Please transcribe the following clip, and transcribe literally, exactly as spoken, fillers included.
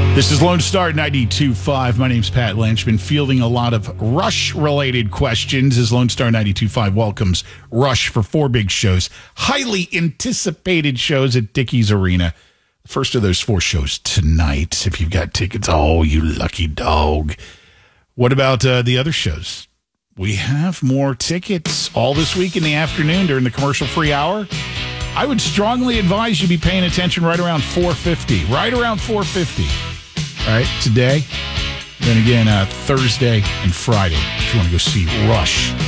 This is Lone Star ninety-two point five. My name's Pat Lynch. Been fielding a lot of Rush-related questions as Lone Star ninety-two point five welcomes Rush for four big shows. Highly anticipated shows at Dickies Arena. First of those four shows tonight. If you've got tickets, oh, you lucky dog. What about uh, the other shows? We have more tickets all this week in the afternoon during the commercial-free hour. I would strongly advise you be paying attention right around four fifty. Right around four fifty. All right, today. Then again, uh, Thursday and Friday if you want to go see Rush.